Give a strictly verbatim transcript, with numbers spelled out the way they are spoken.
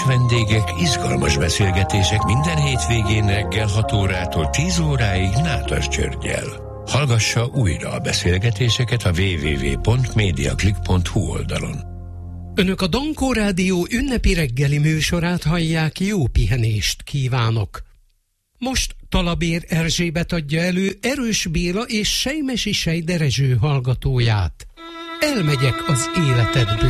Érdekes vendégek, izgalmas beszélgetések minden hétvégén reggel hat órától tíz óráig Nádas Györggyel. Hallgassa újra a beszélgetéseket a double-u double-u double-u pont mediaclick pont hu oldalon. Önök a Dankó Rádió ünnepi reggeli műsorát hallják, jó pihenést kívánok! Most Talabér Erzsébet adja elő Erős Béla és Sejmesi Sejderezső hallgatóját. Elmegyek az életedből.